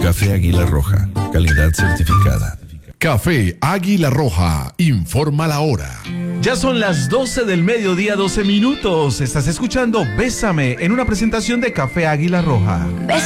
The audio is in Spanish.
Café Águila Roja, calidad certificada. Café Águila Roja, informa la hora. Ya son las 12 del mediodía, 12 minutos. Estás escuchando Bésame en una presentación de Café Águila Roja.